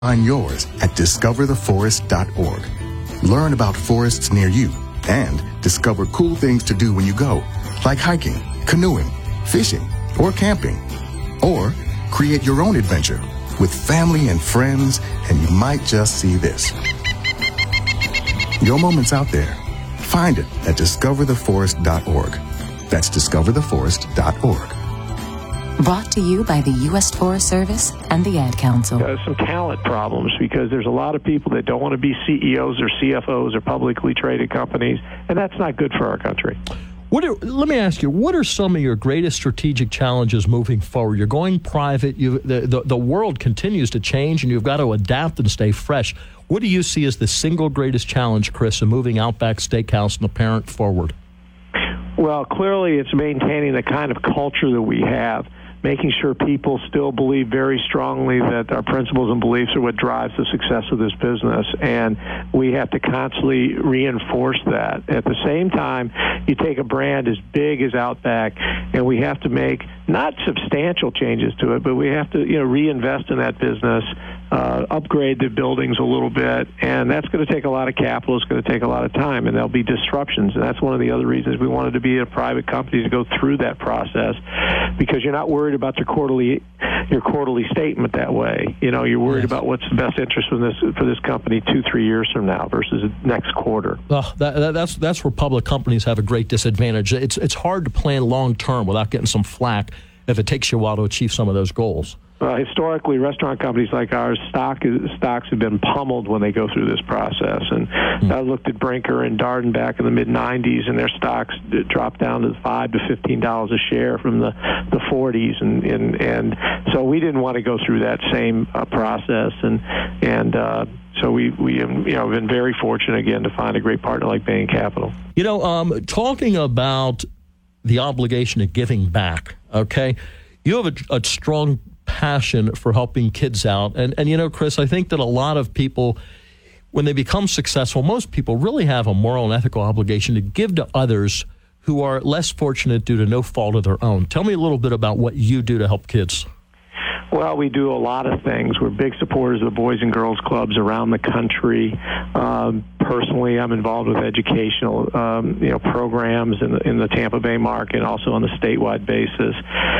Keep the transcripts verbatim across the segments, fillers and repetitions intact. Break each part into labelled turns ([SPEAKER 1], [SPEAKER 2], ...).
[SPEAKER 1] Find yours at discover the forest dot org. Learn about forests near you and discover cool things to do when you go, like hiking, canoeing, fishing, or camping. Or create your own adventure with family and friends, and you might just see this. Your moment's out there. Find it at discover the forest dot org. That's discover the forest dot org.
[SPEAKER 2] Brought to you by the U S Forest Service and the Ad Council.
[SPEAKER 3] Uh, some talent problems, because there's a lot of people that don't want to be C E Os or C F Os or publicly traded companies, and that's not good for our country.
[SPEAKER 4] What are, let me ask you, what are some of your greatest strategic challenges moving forward? You're going private. You, the, the, the world continues to change, and you've got to adapt and stay fresh. What do you see as the single greatest challenge, Chris, in moving Outback Steakhouse and the parent forward?
[SPEAKER 3] Well, clearly it's maintaining the kind of culture that we have, making sure people still believe very strongly that our principles and beliefs are what drives the success of this business, and we have to constantly reinforce that. At the same time, you take a brand as big as Outback, and we have to make not substantial changes to it, but we have to, you know, reinvest in that business, uh, upgrade the buildings a little bit, and that's going to take a lot of capital. It's going to take a lot of time, and there'll be disruptions, and that's one of the other reasons we wanted to be a private company, to go through that process, because you're not worried about your quarterly your quarterly statement that way. You know, you're worried yes. about what's the best interest for this for this company two, three years from now versus next quarter.
[SPEAKER 4] Oh, that, that, that's that's where public companies have a great disadvantage. It's it's hard to plan long term without getting some flack if it takes you a while to achieve some of those goals.
[SPEAKER 3] Uh, historically, restaurant companies like ours, stock is, stocks have been pummeled when they go through this process. And mm. I looked at Brinker and Darden back in the mid nineties, and their stocks dropped down to five to fifteen dollars a share from the, the forties, and, and and so we didn't want to go through that same uh, process, and and. Uh, So we, we you know, been very fortunate, again, to find a great partner like Bain Capital.
[SPEAKER 4] You know, um, talking about the obligation of giving back, okay, you have a, a strong passion for helping kids out. And, and, you know, Chris, I think that a lot of people, when they become successful, most people really have a moral and ethical obligation to give to others who are less fortunate due to no fault of their own. Tell me a little bit about what you do to help kids.
[SPEAKER 3] Well, we do a lot of things. We're big supporters of the Boys and Girls Clubs around the country. Um, personally, I'm involved with educational, um, you know, programs in the, in the Tampa Bay market, also on a statewide basis.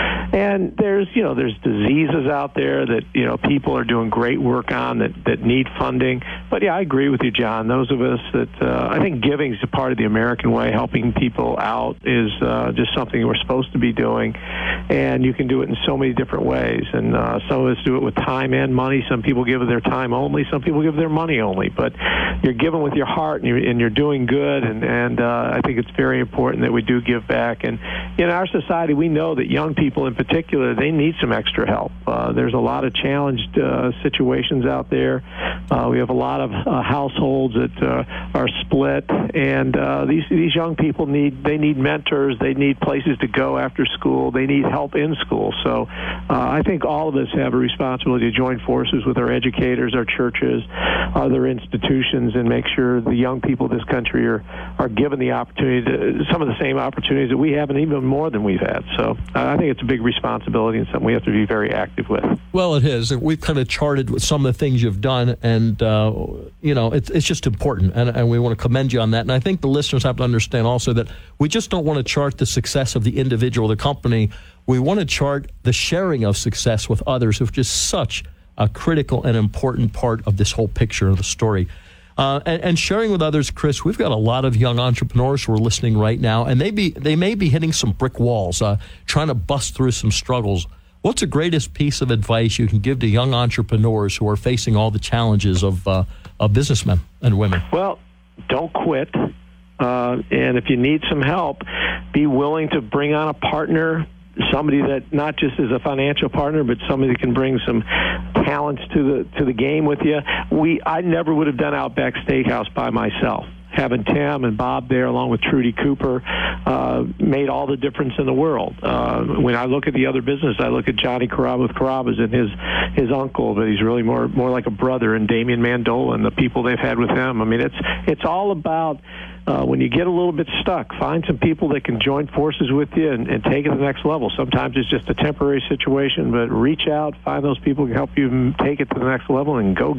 [SPEAKER 3] And there's, you know, there's diseases out there that, you know, people are doing great work on that, that need funding. But yeah, I agree with you, John. Those of us that uh, I think giving is a part of the American way. Helping people out is uh, just something we're supposed to be doing, and you can do it in so many different ways. And uh, some of us do it with time and money. Some people give their time only. Some people give their money only. But you're giving with your heart, and you're, and you're doing good. And, and uh, I think it's very important that we do give back. And in our society, we know that young people in particular, they need some extra help. Uh, there's a lot of challenged uh, situations out there. Uh, we have a lot of uh, households that uh, are split, and uh, these these young people need they need mentors. They need places to go after school. They need help in school. So uh, I think all of us have a responsibility to join forces with our educators, our churches, other institutions, and make sure the young people of this country are are given the opportunity to, some of the same opportunities that we have, and even more than we've had. So uh, I think it's a big responsibility and something we have to be very active with.
[SPEAKER 4] Well, it is. We've kind of charted with some of the things you've done, and uh, you know, it's it's just important, and, and we want to commend you on that. And I think the listeners have to understand also that we just don't want to chart the success of the individual, the company. We want to chart the sharing of success with others, which is such a critical and important part of this whole picture of the story. Uh, and, and sharing with others, Chris, we've got a lot of young entrepreneurs who are listening right now, and they be they may be hitting some brick walls, uh, trying to bust through some struggles. What's the greatest piece of advice you can give to young entrepreneurs who are facing all the challenges of, uh, of businessmen and women?
[SPEAKER 3] Well, don't quit. Uh, and if you need some help, be willing to bring on a partner, somebody that not just is a financial partner, but somebody that can bring some talents to the to the game with you. We I never would have done Outback Steakhouse by myself. Having Tim and Bob there, along with Trudy Cooper, uh, made all the difference in the world. Uh, when I look at the other business, I look at Johnny Carrabba with Carrabba's and his his uncle, but he's really more more like a brother, and Damian Mandola and the people they've had with him. I mean, it's it's all about uh, when you get a little bit stuck, find some people that can join forces with you and, and take it to the next level. Sometimes it's just a temporary situation, but reach out, find those people who can help you take it to the next level, and go